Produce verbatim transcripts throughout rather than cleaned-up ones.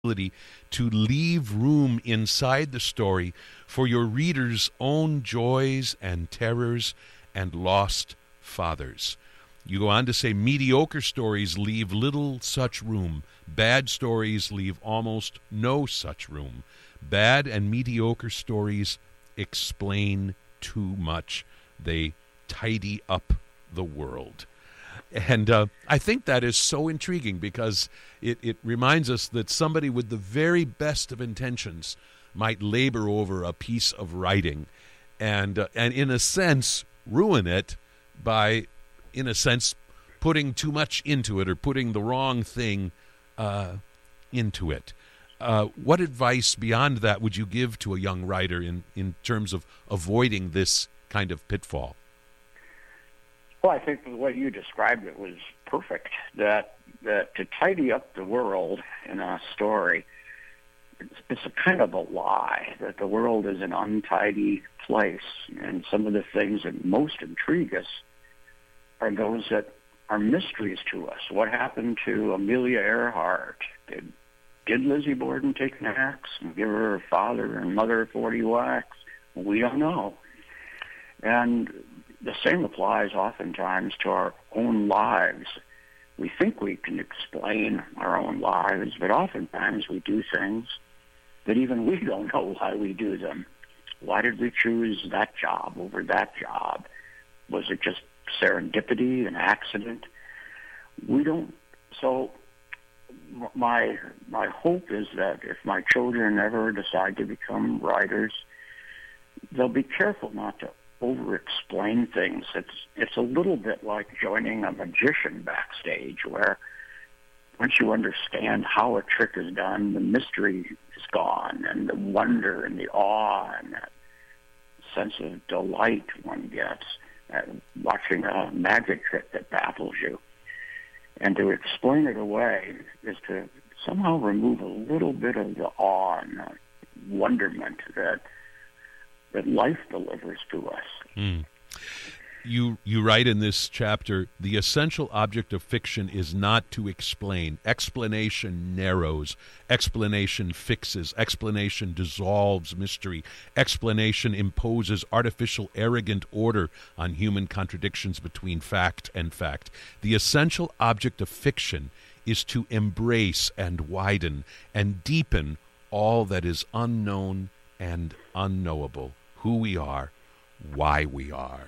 ability to leave room inside the story for your reader's own joys and terrors and lost fathers. You go on to say, mediocre stories leave little such room. Bad stories leave almost no such room. Bad and mediocre stories explain too much. They tidy up the world. And uh, I think that is so intriguing because it, it reminds us that somebody with the very best of intentions might labor over a piece of writing and, uh, and in a sense, ruin it by, in a sense, putting too much into it or putting the wrong thing uh, into it. Uh, what advice beyond that would you give to a young writer in, in terms of avoiding this kind of pitfall? Well, I think the way you described it was perfect. That that to tidy up the world in a story, it's, it's a kind of a lie that the world is an untidy place, and some of the things that most intrigue us are those that are mysteries to us. What happened to Amelia Earhart? Did did Lizzie Borden take an axe and give her father and mother forty whacks? We don't know. And the same applies oftentimes to our own lives. We think we can explain our own lives, but oftentimes we do things that even we don't know why we do them. Why did we choose that job over that job? Was it just serendipity, an accident? We don't. So my my hope is that if my children ever decide to become writers, they'll be careful not to over-explain things. It's it's a little bit like joining a magician backstage, where once you understand how a trick is done, the mystery is gone, and the wonder and the awe and that sense of delight one gets at watching a magic trick that baffles you. And to explain it away is to somehow remove a little bit of the awe and the wonderment that that life delivers to us. Mm. You you write in this chapter, the essential object of fiction is not to explain. Explanation narrows. Explanation fixes. Explanation dissolves mystery. Explanation imposes artificial, arrogant order on human contradictions between fact and fact. The essential object of fiction is to embrace and widen and deepen all that is unknown and unknowable. Who we are, why we are.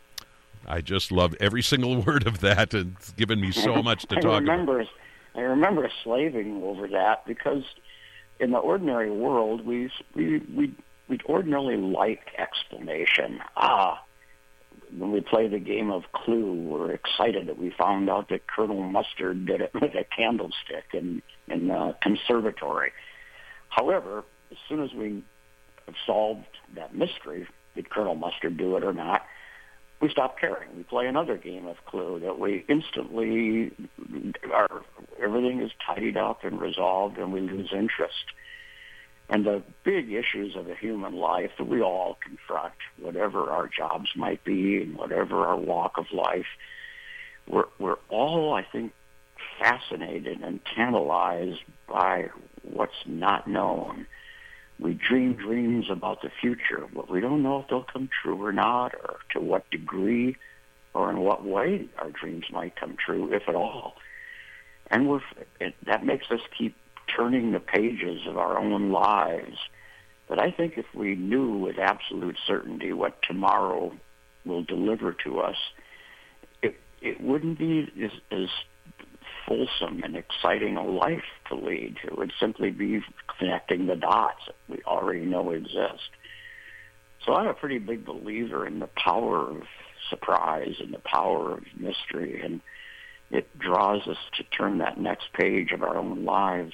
I just love every single word of that, and it's given me so much to I talk remember, about. I remember slaving over that because in the ordinary world, we we we we'd ordinarily like explanation. Ah, when we play the game of Clue, we're excited that we found out that Colonel Mustard did it with a candlestick in in the conservatory. However, as soon as we have solved that mystery, did Colonel Mustard do it or not, we stop caring. We play another game of Clue that we instantly are, everything is tidied up and resolved, and we lose interest. And the big issues of a human life that we all confront, whatever our jobs might be and whatever our walk of life, we're, we're all, I think, fascinated and tantalized by what's not known. We dream dreams about the future, but we don't know if they'll come true or not, or to what degree, or in what way our dreams might come true, if at all. And we're, it, that makes us keep turning the pages of our own lives. But I think if we knew with absolute certainty what tomorrow will deliver to us, it, it wouldn't be as, as fulsome and exciting a life to lead. It would simply be connecting the dots that we already know exist. So I'm a pretty big believer in the power of surprise and the power of mystery, and it draws us to turn that next page of our own lives.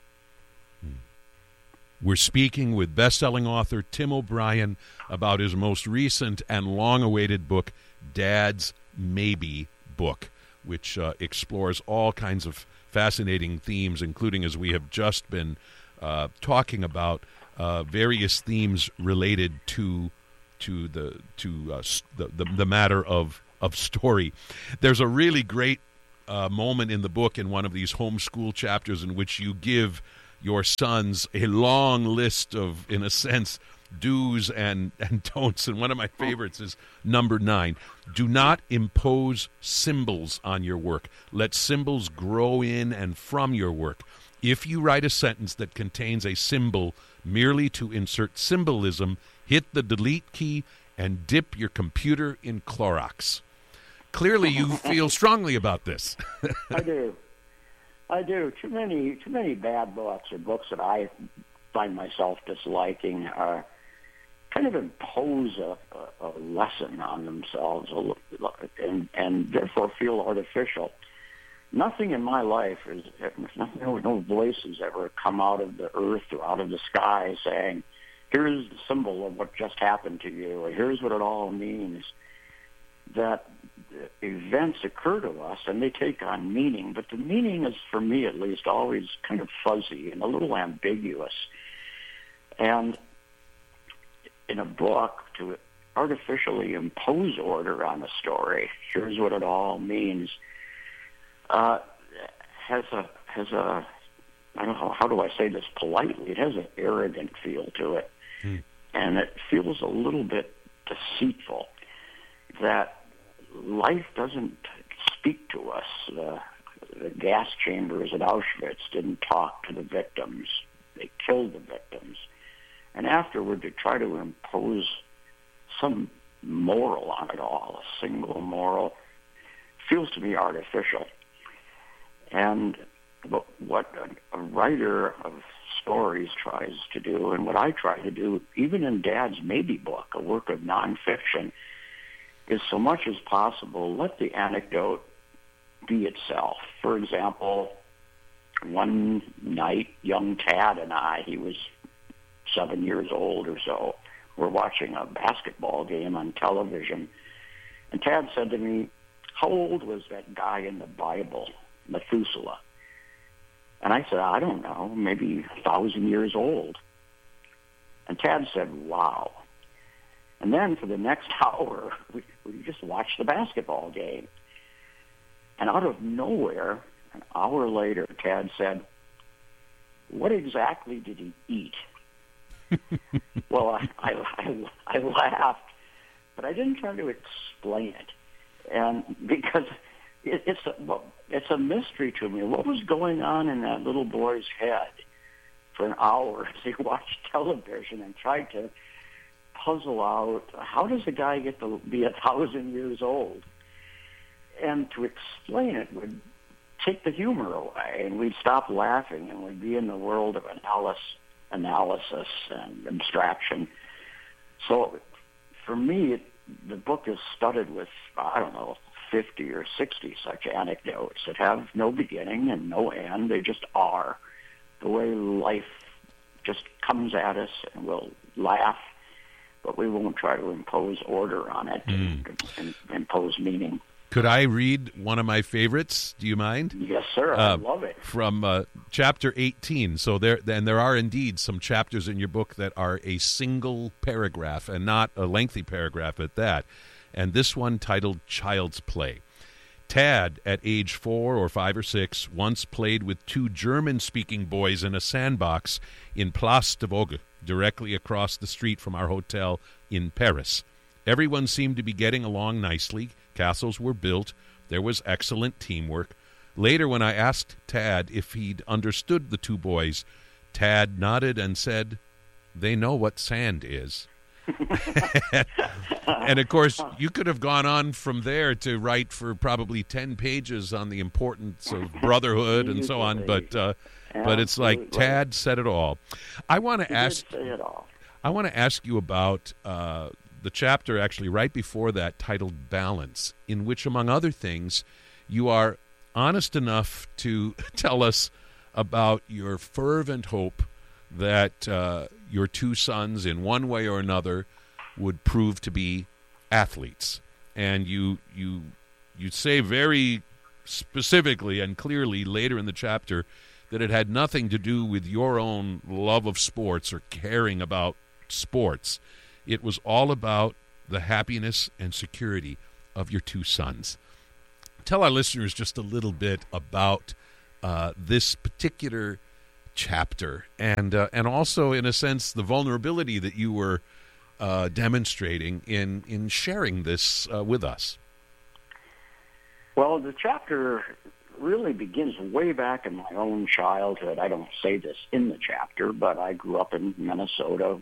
We're speaking with best-selling author Tim O'Brien about his most recent and long-awaited book, Dad's Maybe Book, which uh, explores all kinds of fascinating themes, including, as we have just been uh, talking about, uh, various themes related to to the to uh, the, the the matter of of story. There's a really great uh, moment in the book in one of these homeschool chapters in which you give your sons a long list of, in a sense, do's and, and don'ts. And one of my favorites is number nine. Do not impose symbols on your work. Let symbols grow in and from your work. If you write a sentence that contains a symbol merely to insert symbolism, hit the delete key and dip your computer in Clorox. Clearly you feel strongly about this. I do. I do. Too many too many bad books or books that I find myself disliking are kind of impose a, a, a lesson on themselves and, and therefore feel artificial. Nothing in my life is, no, no voices ever come out of the earth or out of the sky saying, here's the symbol of what just happened to you, or here's what it all means. That events occur to us and they take on meaning, but the meaning is, for me at least, always kind of fuzzy and a little ambiguous. And in a book, to artificially impose order on a story, here's what it all means, uh, has a has a I don't know, how do I say this politely? It has an arrogant feel to it, hmm. and it feels a little bit deceitful. That life doesn't speak to us. The, the gas chambers at Auschwitz didn't talk to the victims. They killed the victims. And afterward, to try to impose some moral on it all, a single moral, feels to me artificial. And what a writer of stories tries to do, and what I try to do, even in Dad's Maybe book, a work of nonfiction, is so much as possible let the anecdote be itself. For example, one night, young Tad and I, he was seven years old or so, were watching a basketball game on television, and Tad said to me, how old was that guy in the Bible, Methuselah? And I said, I don't know, maybe a thousand years old. And Tad said, wow. And then for the next hour, we, we just watched the basketball game. And out of nowhere, an hour later, Tad said, what exactly did he eat? Well, I, I, I, I laughed, but I didn't try to explain it. And because it, it's, a, well, it's a mystery to me. What was going on in that little boy's head for an hour as he watched television and tried to puzzle out, how does a guy get to be a thousand years old? And to explain it would take the humor away, and we'd stop laughing, and we'd be in the world of analysis, analysis and abstraction. So for me, it, the book is studded with, I don't know, fifty or sixty such anecdotes that have no beginning and no end. They just are. The way life just comes at us, and we'll laugh, but we won't try to impose order on it mm. and, and impose meaning. Could I read one of my favorites? Do you mind? Yes, sir. I uh, love it. From uh, chapter eighteen. So there, and there are indeed some chapters in your book that are a single paragraph and not a lengthy paragraph at that. And this one titled Child's Play. Tad, at age four or five or six, once played with two German-speaking boys in a sandbox in Place de Vogue, directly across the street from our hotel in Paris. Everyone seemed to be getting along nicely. Castles were built. There was excellent teamwork. Later, when I asked Tad if he'd understood the two boys, Tad nodded and said, they know what sand is. And, of course, you could have gone on from there to write for probably ten pages on the importance of brotherhood and so on, but uh, but it's like Tad said it all. I want to ask I want to ask you about uh, the chapter actually right before that titled Balance, in which, among other things, you are honest enough to tell us about your fervent hope that uh, your two sons, in one way or another, would prove to be athletes. And you you you say very specifically and clearly later in the chapter that it had nothing to do with your own love of sports or caring about sports. It was all about the happiness and security of your two sons. Tell our listeners just a little bit about uh, this particular chapter, and uh, and also, in a sense, the vulnerability that you were uh, demonstrating in, in sharing this uh, with us. Well, the chapter really begins way back in my own childhood. I don't say this in the chapter, but I grew up in Minnesota,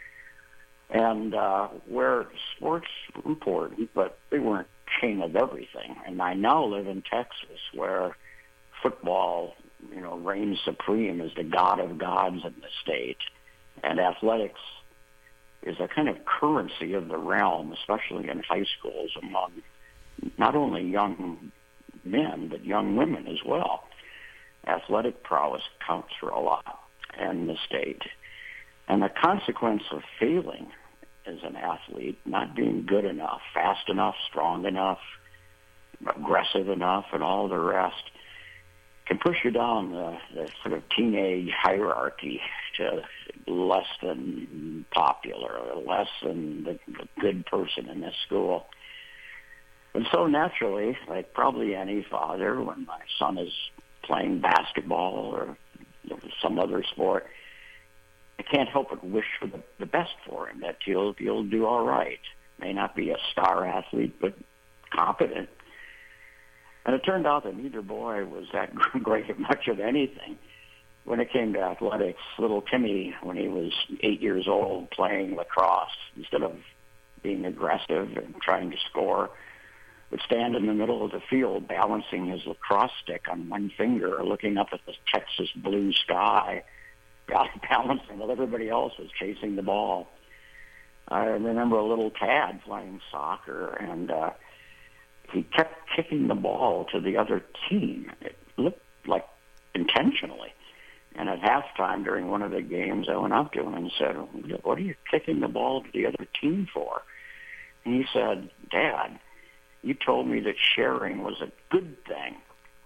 and uh, where sports were important, but they weren't king of everything. And I now live in Texas, where football, you know, reigns supreme as the god of gods in the state, and athletics is a kind of currency of the realm, especially in high schools among not only young men, but young women as well. Athletic prowess counts for a lot in the state. And the consequence of failing as an athlete, not being good enough, fast enough, strong enough, aggressive enough, and all the rest, can push you down the, the sort of teenage hierarchy to less than popular, or less than the, the good person in this school. And so naturally, like probably any father, when my son is playing basketball or some other sport, I can't help but wish for the, the best for him, that he'll, he'll do all right. May not be a star athlete, but competent. And it turned out that neither boy was that great at much of anything. When it came to athletics, little Timmy, when he was eight years old playing lacrosse, instead of being aggressive and trying to score, would stand in the middle of the field balancing his lacrosse stick on one finger, looking up at the Texas blue sky, balancing while everybody else was chasing the ball. I remember a little Tad playing soccer, and uh, he kept kicking the ball to the other team. It looked like intentionally. And at halftime during one of the games, I went up to him and said, "What are you kicking the ball to the other team for?" And he said, "Dad, you told me that sharing was a good thing."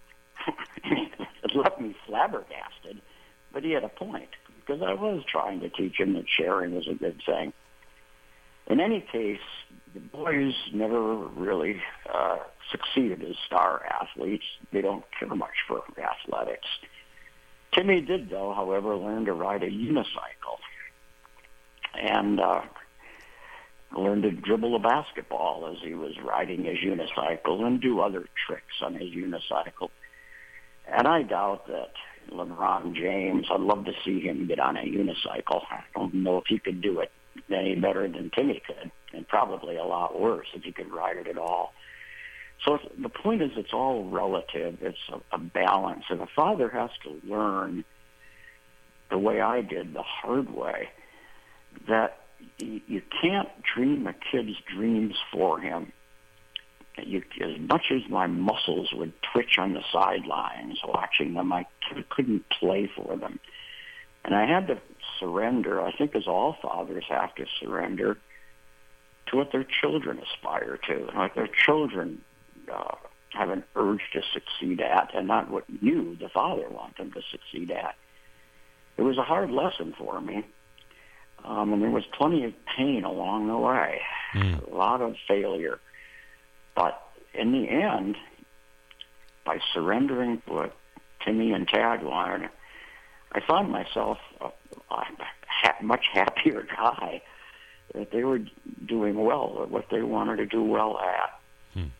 It left me flabbergasted, but he had a point, because I was trying to teach him that sharing was a good thing. In any case, the boys never really uh, succeeded as star athletes. They don't care much for athletics. Timmy did, though, however, learn to ride a unicycle and uh, learned to dribble a basketball as he was riding his unicycle and do other tricks on his unicycle. And I doubt that LeBron James, I'd love to see him get on a unicycle. I don't know if he could do it any better than Timmy could, and probably a lot worse if he could ride it at all. So the point is, it's all relative. It's a, a balance. And a father has to learn, the way I did, the hard way, that you, you can't dream a kid's dreams for him. You, as much as my muscles would twitch on the sidelines watching them, I couldn't play for them. And I had to surrender, I think as all fathers have to surrender, to what their children aspire to, what their children uh, have an urge to succeed at, and not what you, the father, want them to succeed at. It was a hard lesson for me, um, and there was plenty of pain along the way, mm. a lot of failure. But in the end, by surrendering to what Timmy and Tad wanted, I found myself a, a ha- much happier guy, that they were doing well at what they wanted to do well at. Hmm.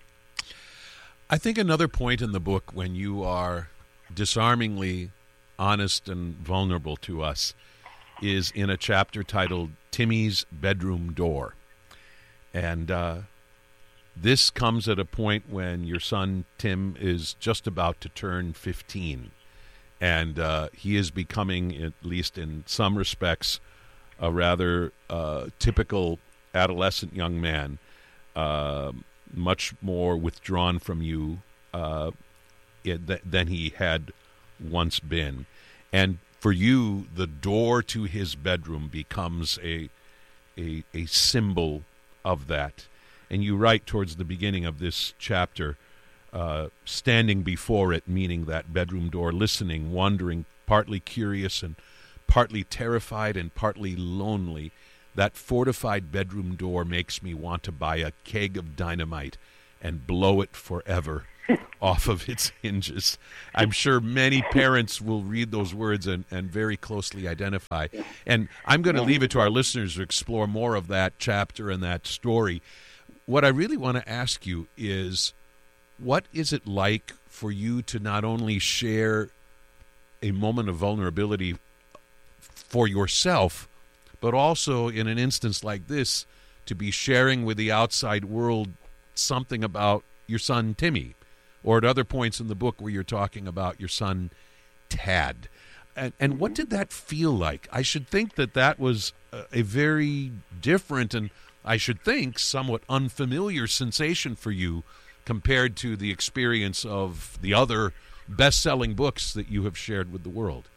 I think another point in the book, when you are disarmingly honest and vulnerable to us, is in a chapter titled Timmy's Bedroom Door. And uh, this comes at a point when your son Tim is just about to turn fifteen. And uh, he is becoming, at least in some respects, a rather uh, typical adolescent young man, uh, much more withdrawn from you uh, it, th- than he had once been. And for you, the door to his bedroom becomes a, a, a symbol of that. And you write towards the beginning of this chapter, uh, standing before it, meaning that bedroom door, listening, wondering, partly curious and partly terrified and partly lonely, that fortified bedroom door makes me want to buy a keg of dynamite and blow it forever off of its hinges. I'm sure many parents will read those words and, and very closely identify. And I'm going to leave it to our listeners to explore more of that chapter and that story. What I really want to ask you is, what is it like for you to not only share a moment of vulnerability for yourself, but also in an instance like this, to be sharing with the outside world something about your son Timmy, or at other points in the book where you're talking about your son Tad. And, and what did that feel like? I should think that that was a, a very different and, I should think, somewhat unfamiliar sensation for you compared to the experience of the other best-selling books that you have shared with the world.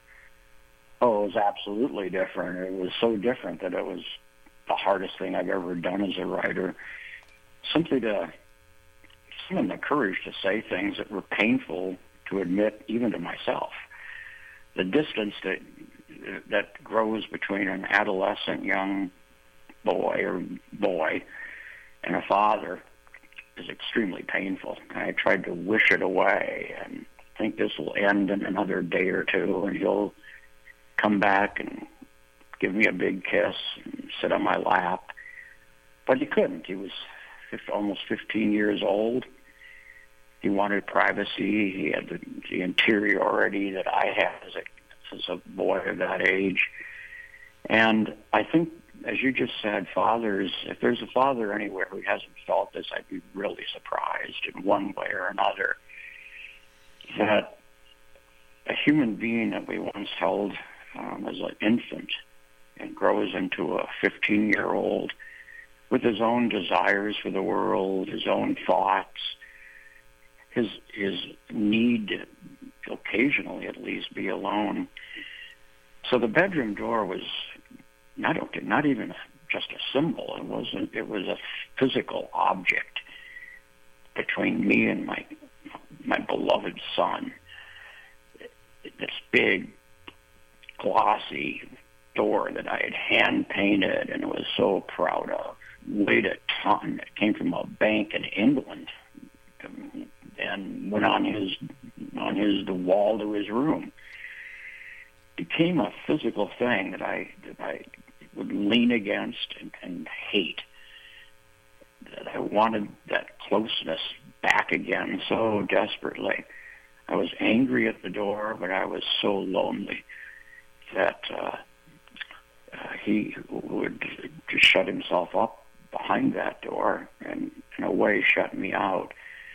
Oh, it was absolutely different. It was so different that it was the hardest thing I've ever done as a writer. Simply to summon the courage to say things that were painful to admit even to myself. The distance that that grows between an adolescent young boy or boy and a father is extremely painful. I tried to wish it away and think this will end in another day or two, and he'll come back and give me a big kiss and sit on my lap. But he couldn't. He was almost fifteen years old. He wanted privacy. He had the, the interiority that I had as a, as a boy of that age. And I think, as you just said, fathers, if there's a father anywhere who hasn't felt this, I'd be really surprised in one way or another that a human being that we once held um, as an infant and grows into a fifteen-year-old with his own desires for the world, his own thoughts, his his need to occasionally at least be alone. So the bedroom door was not okay, not even just a symbol. It wasn't. It was a physical object between me and my my beloved son. This big, glossy door that I had hand painted and was so proud of. Weighed a ton. It came from a bank in England, and went on his on his the wall to his room. Became a physical thing that I that I would lean against and, and hate. That I wanted that closeness back again so desperately. I was angry at the door, but I was so lonely that uh, uh, he would just shut himself up behind that door and, in a way, shut me out.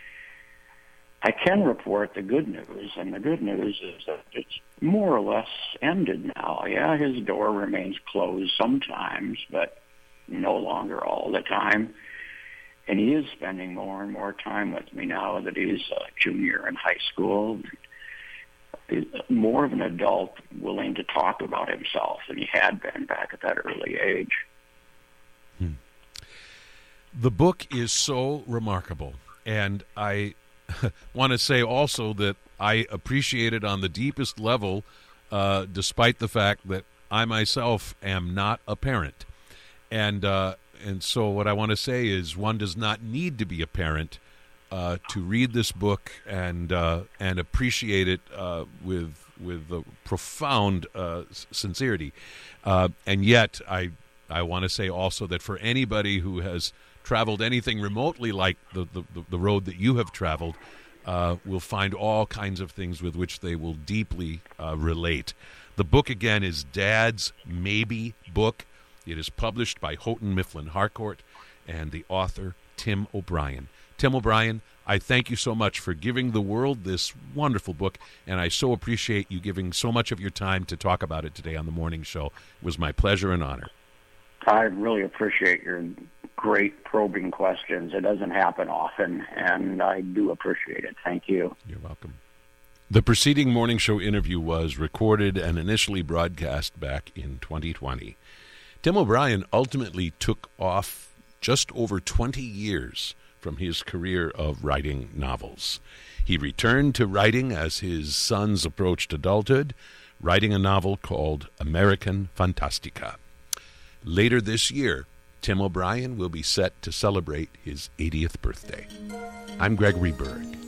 I can report the good news, and the good news is that it's more or less ended now. Yeah, his door remains closed sometimes, but no longer all the time. And he is spending more and more time with me now that he's a junior in high school. He's more of an adult, willing to talk about himself than he had been back at that early age. Hmm. The book is so remarkable, and I want to say also that I appreciate it on the deepest level, uh, despite the fact that I myself am not a parent. And uh, and so what I want to say is one does not need to be a parent uh, to read this book and uh, and appreciate it uh, with with a profound uh, sincerity. Uh, and yet I I want to say also that for anybody who has traveled anything remotely like the, the, the road that you have traveled, uh, will find all kinds of things with which they will deeply uh, relate. The book, again, is Dad's Maybe Book. It is published by Houghton Mifflin Harcourt and the author, Tim O'Brien. Tim O'Brien, I thank you so much for giving the world this wonderful book, and I so appreciate you giving so much of your time to talk about it today on the morning show. It was my pleasure and honor. I really appreciate your great probing questions. It doesn't happen often, and I do appreciate it. Thank you. You're welcome. The preceding morning show interview was recorded and initially broadcast back in twenty twenty. Tim O'Brien ultimately took off just over twenty years from his career of writing novels. He returned to writing as his sons approached adulthood, writing a novel called American Fantastica. Later this year, Tim O'Brien will be set to celebrate his eightieth birthday. I'm Gregory Berg.